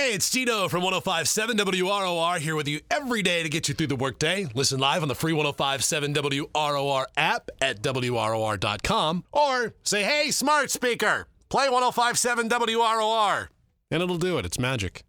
Hey, it's Tito from 1057 WROR here with you every day to get you through the workday. Listen live on the free 1057 WROR app at WROR.com or say, hey, smart speaker, play 1057 WROR. And it'll do it. It's magic.